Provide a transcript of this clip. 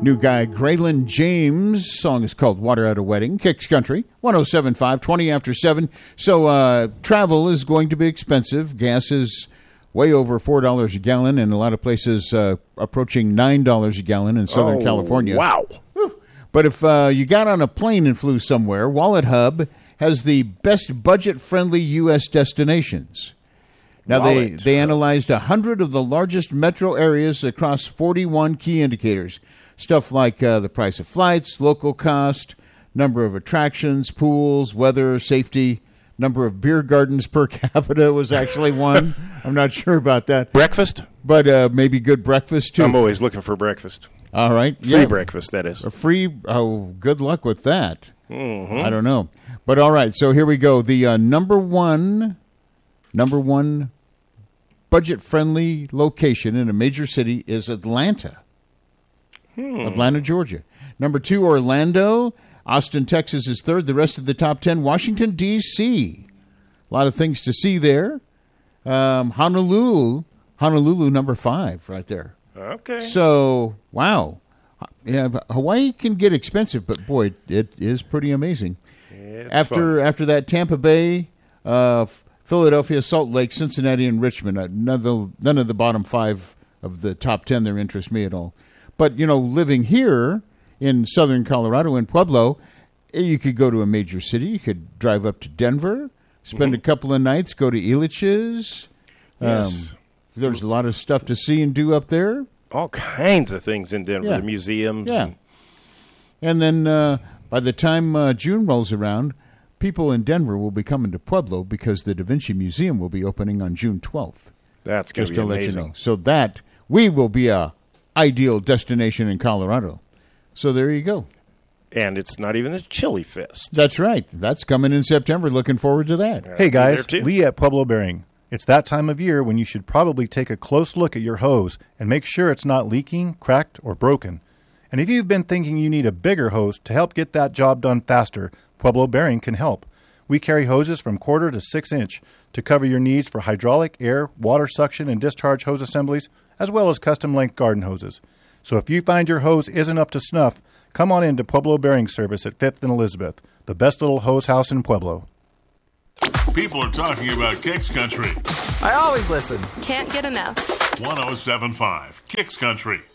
New guy Graylin James. Song is called Water at a Wedding. Kicks Country, 107.5, 20 after 7. So travel is going to be expensive. Gas is way over $4 a gallon, and a lot of places approaching $9 a gallon in Southern California. Wow. But if you got on a plane and flew somewhere, Wallet Hub has the best budget-friendly U.S. destinations. Now, they analyzed 100 of the largest metro areas across 41 key indicators. Stuff like the price of flights, local cost, number of attractions, pools, weather, safety, number of beer gardens per capita was actually one. I'm not sure about that. Breakfast? But maybe good breakfast, too. I'm always looking for breakfast. All right. Free breakfast, that is. A free, good luck with that. Mm-hmm. I don't know. But all right, so here we go. The number one budget-friendly location in a major city is Atlanta. Atlanta, Georgia. Number 2, Orlando. Austin, Texas is 3rd. The rest of the top 10, Washington, D.C. A lot of things to see there. Honolulu, number 5 right there. Okay. So, wow. Yeah, Hawaii can get expensive, but boy, it is pretty amazing. After that, Tampa Bay, Philadelphia, Salt Lake, Cincinnati, and Richmond. None of the bottom 5 of the top 10 there interest me at all. But, living here in southern Colorado, in Pueblo, you could go to a major city. You could drive up to Denver, spend a couple of nights, go to Elitch's. Yes. There's a lot of stuff to see and do up there. All kinds of things in Denver, museums. Yeah. And then by the time June rolls around, people in Denver will be coming to Pueblo because the Da Vinci Museum will be opening on June 12th. That's going to be amazing. Let you know. So that we will be a ideal destination in Colorado. So there you go. And it's not even a chili fest. That's right. That's coming in September. Looking forward to that. Hey, guys. Lee at Pueblo Bearing. It's that time of year when you should probably take a close look at your hose and make sure it's not leaking, cracked, or broken. And if you've been thinking you need a bigger hose to help get that job done faster, Pueblo Bearing can help. We carry hoses from 1/4 to 6 inch to cover your needs for hydraulic, air, water suction, and discharge hose assemblies, as well as custom-length garden hoses. So if you find your hose isn't up to snuff, come on in to Pueblo Bearing Service at 5th and Elizabeth, the best little hose house in Pueblo. People are talking about Kicks Country. I always listen. Can't get enough. 107.5 Kicks Country.